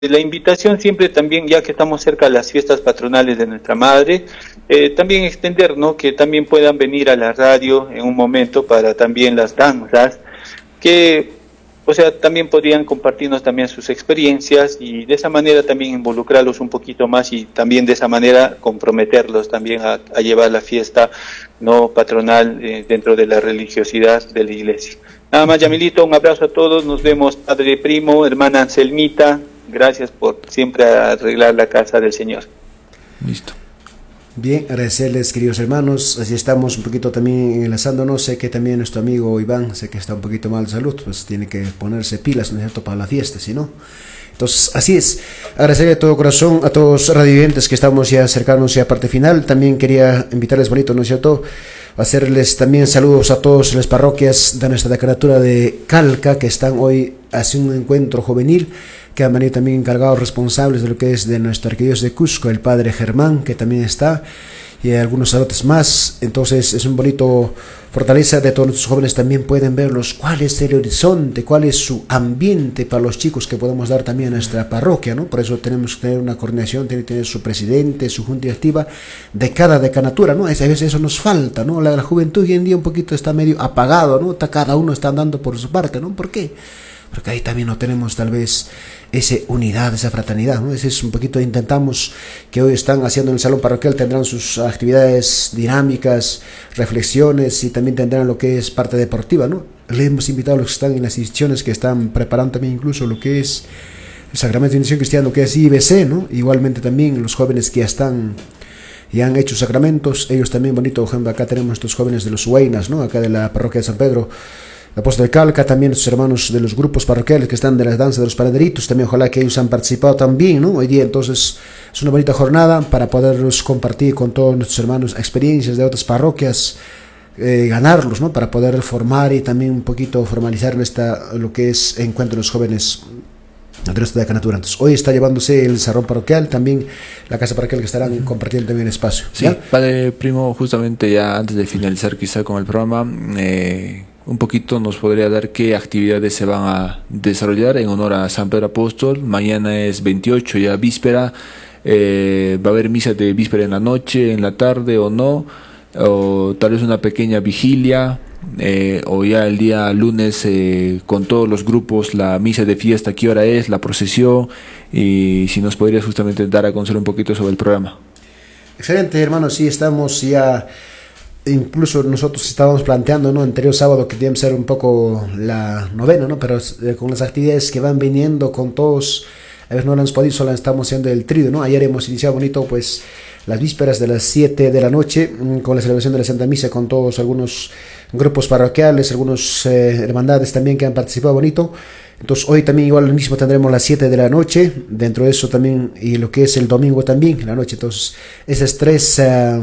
la invitación siempre también, ya que estamos cerca de las fiestas patronales de nuestra madre, también extender, ¿no? Que también puedan venir a la radio en un momento para también las danzas, que, o sea, también podrían compartirnos también sus experiencias y de esa manera también involucrarlos un poquito más y también de esa manera comprometerlos también a llevar la fiesta no patronal dentro de la religiosidad de la iglesia. Nada más, Yamilito, un abrazo a todos, nos vemos, padre Primo, hermana Anselmita, gracias por siempre arreglar la casa del Señor. Listo. Bien, agradecerles, queridos hermanos. Así estamos un poquito también enlazándonos. Sé que también nuestro amigo Iván, sé que está un poquito mal de salud, pues tiene que ponerse pilas, ¿no es cierto?, para la fiesta, si no. Entonces, así es. Agradecerle de todo corazón a todos los radiovidentes que estamos ya acercándonos a la parte final. También quería invitarles, bonito, ¿no es cierto?, hacerles también saludos a todas las parroquias de nuestra decanatura de Calca, que están hoy haciendo un encuentro juvenil, que han venido también encargados responsables de lo que es de nuestro arquidiócesis de Cusco, el padre Germán, que también está, y algunos sacerdotes más. Entonces es un bonito fortaleza de todos nuestros jóvenes. También pueden verlos cuál es el horizonte, cuál es su ambiente para los chicos que podemos dar también a nuestra parroquia, ¿no? Por eso tenemos que tener una coordinación, tiene que tener su presidente, su junta directiva de cada decanatura, ¿no? A veces eso nos falta, ¿no? La juventud hoy en día un poquito está medio apagado, ¿no? Cada uno está andando por su parte, ¿no? ¿Por qué? Porque ahí también no tenemos tal vez esa unidad, esa fraternidad, ¿no? Ese es un poquito, intentamos que hoy están haciendo en el salón parroquial, tendrán sus actividades dinámicas, reflexiones y también tendrán lo que es parte deportiva, ¿no? Le hemos invitado a los que están en las instituciones que están preparando también incluso lo que es el Sacramento de Iniciación Cristiana, lo que es IBC, ¿no? Igualmente también los jóvenes que ya están, ya han hecho sacramentos, ellos también, bonito, por ejemplo, acá tenemos estos jóvenes de los Huaynas, ¿no? Acá de la parroquia de San Pedro, la Apóstol de Calca, también los hermanos de los grupos parroquiales que están de las danzas de los panaderitos, también ojalá que ellos han participado también, ¿no? Hoy día entonces es una bonita jornada para poderlos compartir con todos nuestros hermanos experiencias de otras parroquias, ganarlos, ¿no? Para poder formar y también un poquito formalizar lo que es encuentro de los jóvenes de nuestra decanatura. Entonces, hoy está llevándose el salón parroquial, también la casa parroquial, que estarán compartiendo también espacio. Sí, ¿ya? Padre Primo, justamente ya antes de finalizar quizá con el programa, un poquito nos podría dar qué actividades se van a desarrollar en honor a San Pedro Apóstol. Mañana es 28, ya víspera, va a haber misa de víspera en la noche, en la tarde o no, o tal vez una pequeña vigilia, o ya el día lunes con todos los grupos, la misa de fiesta, qué hora es, la procesión, y si nos podrías justamente dar a conocer un poquito sobre el programa. Excelente, hermano, sí, estamos ya. Incluso nosotros estábamos planteando, ¿no?, anterior sábado, que debe ser un poco la novena, ¿no? Pero con las actividades que van viniendo con todos, a veces no lo hemos podido, solo estamos haciendo el trío, ¿no? Ayer hemos iniciado bonito, pues, las vísperas de las 7 de la noche, con la celebración de la Santa Misa, con todos algunos grupos parroquiales, algunos hermandades también que han participado bonito. Entonces hoy también igual lo mismo tendremos las 7 de la noche, dentro de eso también, y lo que es el domingo también, en la noche. Entonces esos tres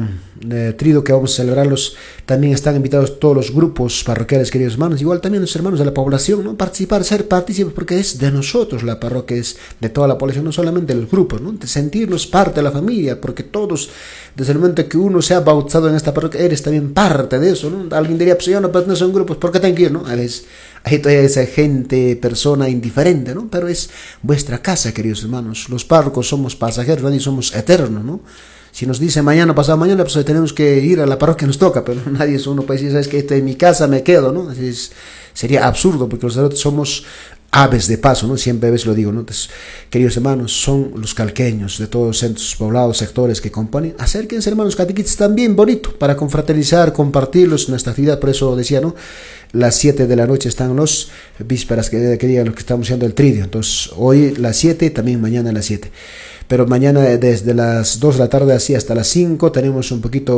tridos que vamos a celebrarlos, también están invitados todos los grupos parroquiales, queridos hermanos, igual también los hermanos de la población, ¿no? Participar, ser partícipes, porque es de nosotros la parroquia, es de toda la población, no solamente de los grupos, ¿no? De sentirnos parte de la familia, porque todos, desde el momento que uno se ha bautizado en esta parroquia, eres también parte de eso, ¿no? Alguien diría, pues yo no pertenezco a un grupo, ¿por qué tengo que ir, no? Hay toda esa gente, persona indiferente, ¿no? Pero es vuestra casa, queridos hermanos. Los párrocos somos pasajeros, nadie somos eternos, ¿no? Si nos dice mañana, pasado mañana, pues tenemos que ir a la parroquia, nos toca, pero nadie, uno puede decir, ¿sabes qué? En mi casa me quedo, ¿no? Sería absurdo, porque los sacerdotes somos aves de paso, ¿no? Siempre a veces lo digo, ¿no? Entonces, queridos hermanos, son los calqueños de todos los centros poblados, sectores que componen. Acérquense, hermanos catequistas, también bonito, para confraternizar, compartirlos nuestra actividad. Por eso decía, ¿no? Las 7 de la noche están los vísperas que digan los que estamos haciendo el tridio. Entonces, hoy las 7, también mañana las 7. Pero mañana desde las 2 de la tarde así hasta las 5 tenemos un poquito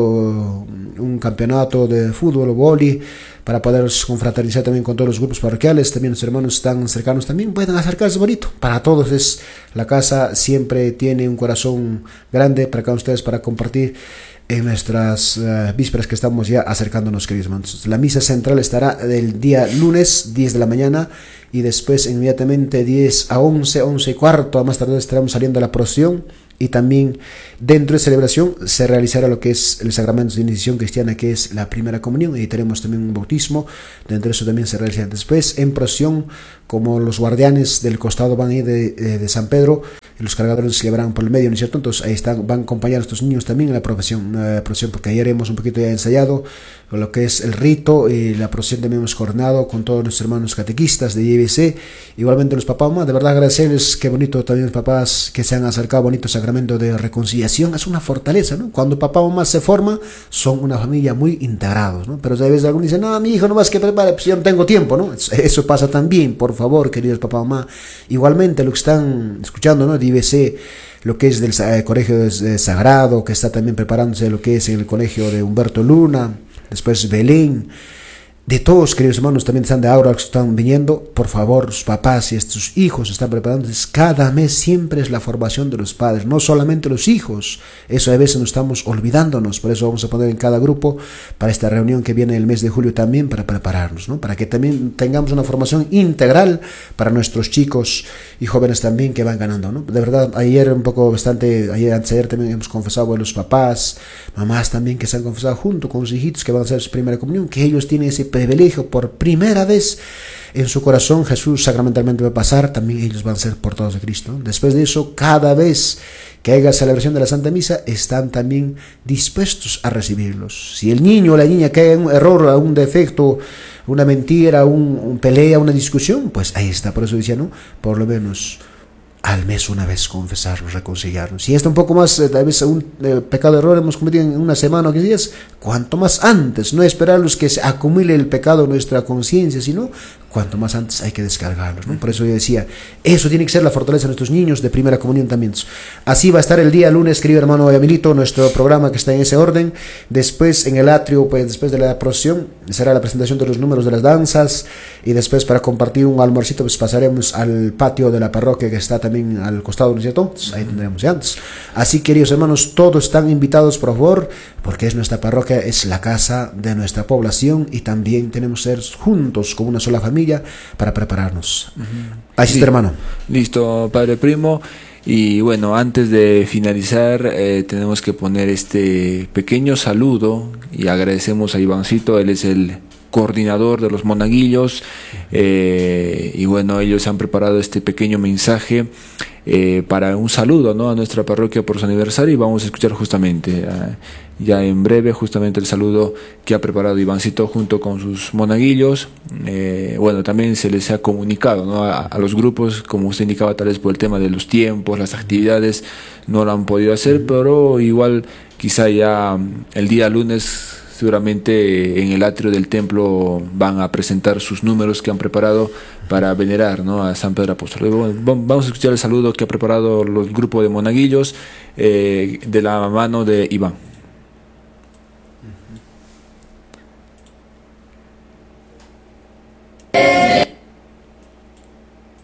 un campeonato de fútbol o vóley para poder confraternizar también con todos los grupos parroquiales. También los hermanos están cercanos, también pueden acercarse bonito. Para todos es la casa, siempre tiene un corazón grande para cada ustedes para compartir en nuestras vísperas que estamos ya acercándonos, queridos hermanos. La misa central estará el día lunes 10 de la mañana y después inmediatamente 10 a 11, 11 y cuarto, a más tarde estaremos saliendo a la procesión y también dentro de celebración se realizará lo que es el sacramento de iniciación cristiana, que es la primera comunión, y tenemos también un bautismo. Dentro de eso también se realizará. Después, en procesión, como los guardianes del costado van a ir de San Pedro, y los cargadores se llevarán por el medio, ¿no es cierto? Entonces ahí están, van a acompañar a estos niños también en la procesión, porque ayer hemos un poquito ya ensayado con lo que es el rito, y la procesión también hemos coordinado con todos nuestros hermanos catequistas de IBC, igualmente los papás, mamá, de verdad agradecerles, qué bonito también los papás que se han acercado, bonito sacramento de reconciliación, es una fortaleza, ¿no? Cuando papá o mamá se forma, son una familia muy integrados, ¿no? Pero a veces algunos dicen, no, mi hijo no más que prepare, pues yo no tengo tiempo, ¿no? Eso pasa también, por favor, queridos papá o mamá. Igualmente, lo que están escuchando, ¿no? De IBC, lo que es del colegio Sagrado, que está también preparándose lo que es en el colegio de Humberto Luna, después Belén, de todos, queridos hermanos, también están de ahora que están viniendo, por favor, sus papás y sus hijos están preparándose. Cada mes siempre es la formación de los padres, no solamente los hijos. Eso a veces nos estamos olvidándonos, por eso vamos a poner en cada grupo para esta reunión que viene el mes de julio también, para prepararnos, ¿no? Para que también tengamos una formación integral para nuestros chicos y jóvenes también que van ganando, ¿no? De verdad, ayer un poco bastante, antes de ayer también hemos confesado a los papás, mamás también que se han confesado junto con sus hijitos que van a hacer su primera comunión, que ellos tienen ese privilegio por primera vez en su corazón. Jesús sacramentalmente va a pasar, también ellos van a ser portados de Cristo, ¿no? Después de eso, cada vez que haya celebración de la Santa Misa, están también dispuestos a recibirlos. Si el niño o la niña cae en un error, un defecto, una mentira, un pelea, una discusión, pues ahí está. Por eso decía, ¿no? Por lo menos al mes una vez confesarnos, reconciliarnos. Si está un poco más, tal vez un pecado de error hemos cometido en una semana o 15 días, cuanto más antes, no esperarlos que se acumule el pecado en nuestra conciencia, sino cuanto más antes hay que descargarlos, ¿no? Por eso yo decía, eso tiene que ser la fortaleza de nuestros niños de primera comunión también. Así va a estar el día lunes, querido hermano Emilito, nuestro programa que está en ese orden. Después en el atrio, pues después de la procesión, será la presentación de los números de las danzas, y después para compartir un almuercito, pues pasaremos al patio de la parroquia que está también al costado, ¿no es cierto? Ahí tendremos ya antes. Así, queridos hermanos, todos están invitados, por favor, porque es nuestra parroquia, es la casa de nuestra población, y también tenemos que ser juntos como una sola familia para prepararnos. Así está, hermano. Listo, Padre Primo. Y bueno, antes de finalizar, tenemos que poner este pequeño saludo, y agradecemos a Ivancito, él es el coordinador de los monaguillos, y bueno, ellos han preparado este pequeño mensaje para un saludo, ¿no?, a nuestra parroquia por su aniversario, y vamos a escuchar justamente ya en breve justamente el saludo que ha preparado Ivancito junto con sus monaguillos. Bueno, también se les ha comunicado, ¿no?, a los grupos, como usted indicaba, tal vez por el tema de los tiempos, las actividades no lo han podido hacer, pero igual quizá ya el día lunes seguramente en el atrio del templo van a presentar sus números que han preparado para venerar, ¿no?, a San Pedro Apóstol. Vamos a escuchar el saludo que ha preparado el grupo de monaguillos de la mano de Iván.